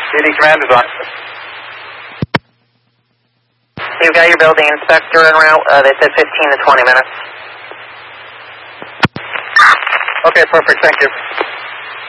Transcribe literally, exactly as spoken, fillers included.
Meeting command is on. You've got your building inspector en route. Uh, they said fifteen to twenty minutes. Okay, perfect. Thank you.